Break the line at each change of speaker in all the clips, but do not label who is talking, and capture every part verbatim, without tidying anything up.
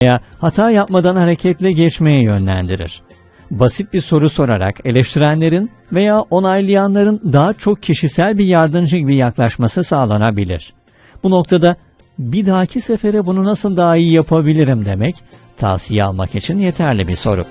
veya hata yapmadan hareketle geçmeye yönlendirir. Basit bir soru sorarak eleştirenlerin veya onaylayanların daha çok kişisel bir yardımcı gibi yaklaşması sağlanabilir. Bu noktada bir dahaki sefere bunu nasıl daha iyi yapabilirim demek, tavsiye almak için yeterli bir soru.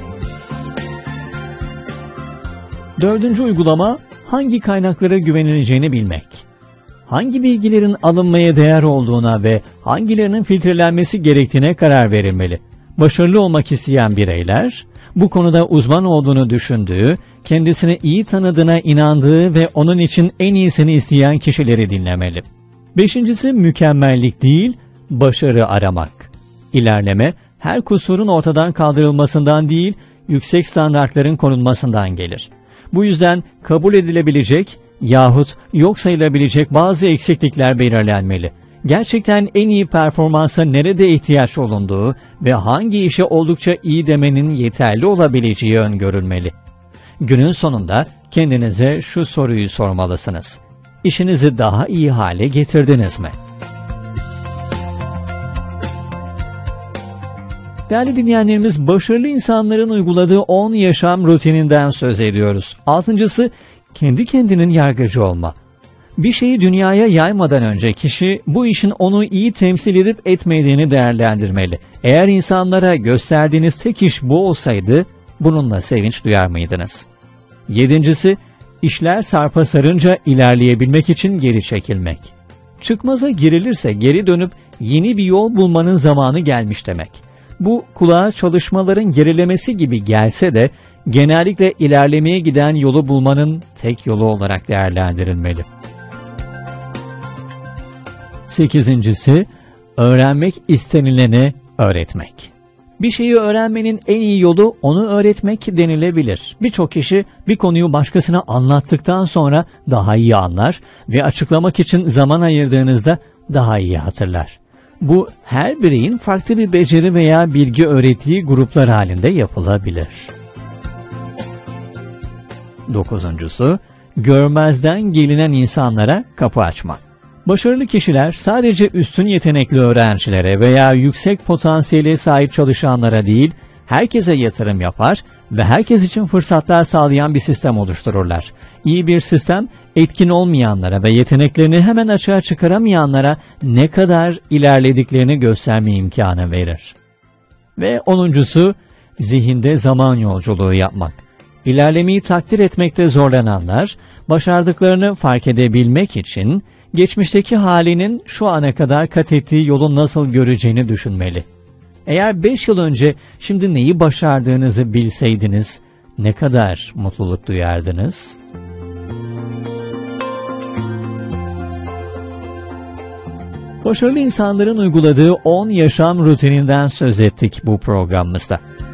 Dördüncü uygulama, hangi kaynaklara güvenileceğini bilmek. Hangi bilgilerin alınmaya değer olduğuna ve hangilerinin filtrelenmesi gerektiğine karar verilmeli. Başarılı olmak isteyen bireyler, bu konuda uzman olduğunu düşündüğü, kendisini iyi tanıdığına inandığı ve onun için en iyisini isteyen kişileri dinlemeli. Beşincisi, mükemmellik değil, başarı aramak. İlerleme, her kusurun ortadan kaldırılmasından değil, yüksek standartların korunmasından gelir. Bu yüzden kabul edilebilecek yahut yok sayılabilecek bazı eksiklikler belirlenmeli. Gerçekten en iyi performansa nerede ihtiyaç olunduğu ve hangi işe oldukça iyi demenin yeterli olabileceği öngörülmeli. Günün sonunda kendinize şu soruyu sormalısınız: İşinizi daha iyi hale getirdiniz mi? Değerli dinleyenlerimiz, başarılı insanların uyguladığı on yaşam rutininden söz ediyoruz. Altıncısı, kendi kendinin yargıcı olma. Bir şeyi dünyaya yaymadan önce kişi bu işin onu iyi temsil edip etmediğini değerlendirmeli. Eğer insanlara gösterdiğiniz tek iş bu olsaydı, bununla sevinç duyar mıydınız? Yedincisi, işler sarpa sarınca ilerleyebilmek için geri çekilmek. Çıkmaza girilirse geri dönüp yeni bir yol bulmanın zamanı gelmiş demek. Bu kulağa çalışmaların gerilemesi gibi gelse de genellikle ilerlemeye giden yolu bulmanın tek yolu olarak değerlendirilmeli. Sekizincisi, öğrenmek istenileni öğretmek. Bir şeyi öğrenmenin en iyi yolu onu öğretmek denilebilir. Birçok kişi bir konuyu başkasına anlattıktan sonra daha iyi anlar ve açıklamak için zaman ayırdığınızda daha iyi hatırlar. Bu, her bireyin farklı bir beceri veya bilgi öğrettiği gruplar halinde yapılabilir. Dokuzuncusu, görmezden gelinen insanlara kapı açmak. Başarılı kişiler sadece üstün yetenekli öğrencilere veya yüksek potansiyele sahip çalışanlara değil, herkese yatırım yapar ve herkes için fırsatlar sağlayan bir sistem oluştururlar. İyi bir sistem, etkin olmayanlara ve yeteneklerini hemen açığa çıkaramayanlara ne kadar ilerlediklerini gösterme imkanı verir. Ve onuncusu, zihinde zaman yolculuğu yapmak. İlerlemeyi takdir etmekte zorlananlar, başardıklarını fark edebilmek için geçmişteki halinin şu ana kadar kat ettiği yolun nasıl göreceğini düşünmeli. Eğer beş yıl önce şimdi neyi başardığınızı bilseydiniz, ne kadar mutluluk duyardınız? Başarılı insanların uyguladığı on yaşam rutininden söz ettik bu programımızda.